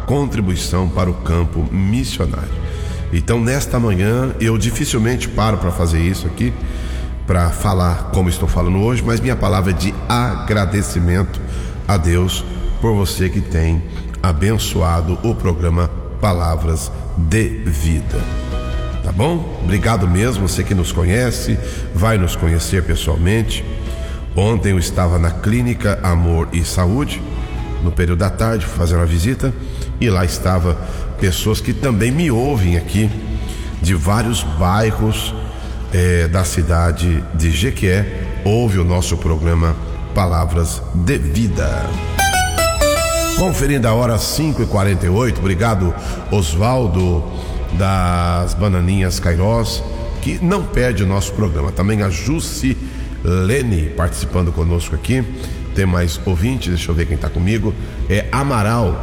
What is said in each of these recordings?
contribuição para o campo missionário. Então, nesta manhã, eu dificilmente paro para fazer isso aqui, para falar como estou falando hoje, mas minha palavra é de agradecimento a Deus por você que tem abençoado o programa Palavras de Vida. Tá bom? Obrigado mesmo, você que nos conhece, vai nos conhecer pessoalmente. Ontem eu estava na Clínica Amor e Saúde, no período da tarde, fazendo uma visita, e lá estava pessoas que também me ouvem aqui, de vários bairros da cidade de Jequié, ouve o nosso programa Palavras de Vida. Conferindo a hora 5h48, obrigado Osvaldo das Bananinhas Cairós, que não perde o nosso programa. Também a Jusilene participando conosco aqui. Tem mais ouvinte, deixa eu ver quem está comigo. É Amaral,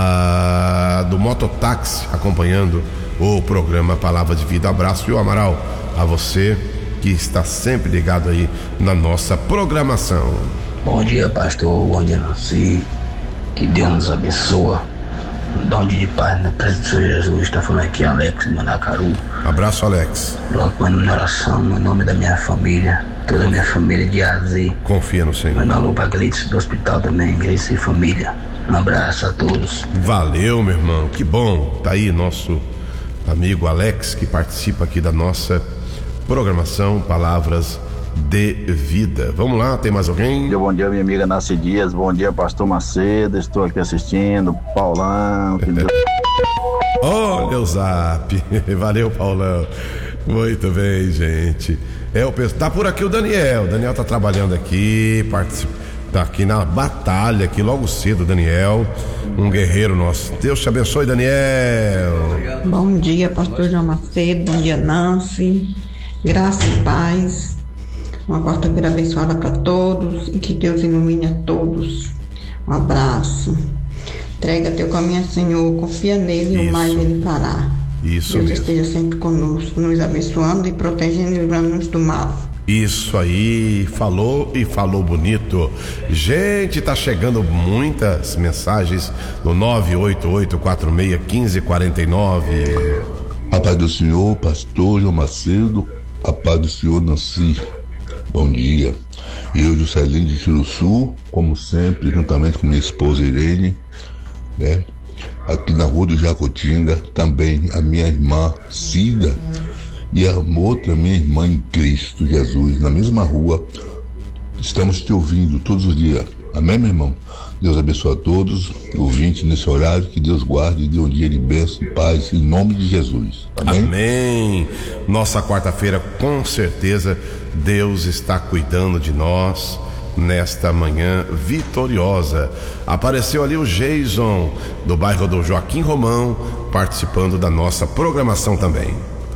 do Mototáxi, acompanhando o programa Palavra de Vida. Abraço, viu, Amaral, a você que está sempre ligado aí na nossa programação. Bom dia, pastor. Bom dia, Nancy. Que Deus nos abençoe. Dom de paz, na presença do Senhor Jesus. Está falando aqui Alex de Manacaru. Abraço, Alex. Coloco na oração, no nome da minha família, toda a minha família de A a Z. Confia no Senhor. Manda um alô para Gleice do hospital também, Gleice e família. Um abraço a todos. Valeu, meu irmão, que bom. Tá aí nosso amigo Alex, que participa aqui da nossa programação Palavras de Vida. Vamos lá, tem mais alguém? Bom dia, minha amiga Nasce Dias. Bom dia, pastor Macedo. Estou aqui assistindo. Paulão. Olha o zap. Valeu, Paulão. Muito bem, gente. Tá por aqui o Daniel. O Daniel tá trabalhando aqui, tá aqui na batalha, aqui logo cedo, Daniel. Um guerreiro nosso. Deus te abençoe, Daniel. Bom dia, pastor João Macedo. Bom dia, Nancy. Graça e paz. Uma quarta-feira abençoada para todos e que Deus ilumine a todos. Um abraço. Entrega teu caminho ao Senhor, confia nele e o mais ele fará. Isso Deus mesmo. esteja sempre conosco, nos abençoando e protegendo e livrando-nos do mal. Isso aí, falou e falou bonito. Gente, tá chegando muitas mensagens no 988461549. A paz do Senhor, pastor João Macedo. A paz do Senhor, Nancy. Bom dia. Eu, Juscelino de Tiruçu, como sempre, juntamente com minha esposa Irene, né? Aqui na rua do Jacotinga, também a minha irmã Cida e a outra minha irmã em Cristo Jesus, na mesma rua. Estamos te ouvindo todos os dias. Amém, meu irmão? Deus abençoe a todos, ouvintes nesse horário, que Deus guarde e dê um dia de bênção e paz, em nome de Jesus. Amém? Amém. Nossa quarta-feira, com certeza, Deus está cuidando de nós nesta manhã vitoriosa. Apareceu ali o Jason, do bairro do Joaquim Romão, participando da nossa programação também.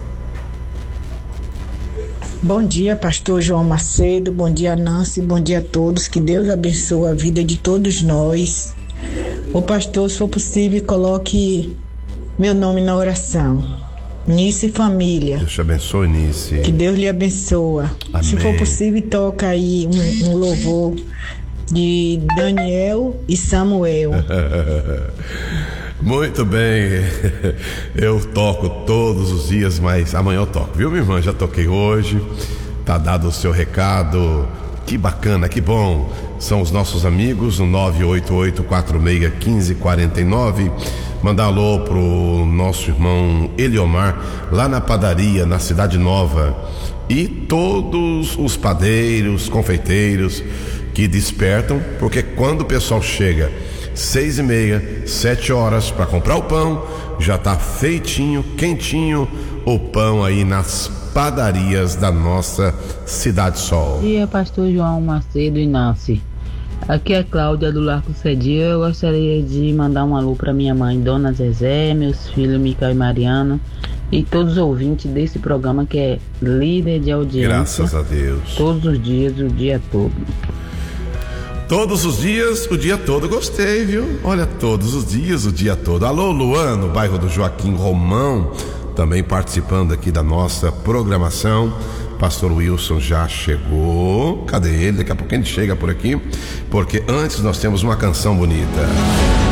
Bom dia, pastor João Macedo, bom dia, Nancy, bom dia a todos, que Deus abençoe a vida de todos nós. O pastor, se for possível, coloque meu nome na oração. Nice família. Deus te abençoe, Nice. Que Deus lhe abençoe. Amém. Se for possível, toca aí um louvor de Daniel e Samuel. Muito bem, eu toco todos os dias, mas amanhã eu toco, viu, minha irmã? Já toquei hoje, tá dado o seu recado. Que bacana, que bom. São os nossos amigos, no 988461549. Mandar alô pro nosso irmão Eliomar, lá na padaria, na Cidade Nova. E todos os padeiros, confeiteiros que despertam, porque quando o pessoal chega 6h30, 7 horas para comprar o pão, já tá feitinho, quentinho o pão aí nas padarias da nossa Cidade Sol. Bom dia, pastor João Macedo e Nancy. Aqui é Cláudia do Largo Cedio. Eu gostaria de mandar um alô para minha mãe, Dona Zezé, meus filhos Micael e Mariano e todos os ouvintes desse programa que é líder de audiência. Graças a Deus. Todos os dias, o dia todo. Todos os dias, o dia todo, gostei, viu? Olha, todos os dias, o dia todo. Alô, Luan, no bairro do Joaquim Romão, também participando aqui da nossa programação. Pastor Wilson já chegou. Cadê ele? Daqui a pouco ele chega por aqui, porque antes nós temos uma canção bonita.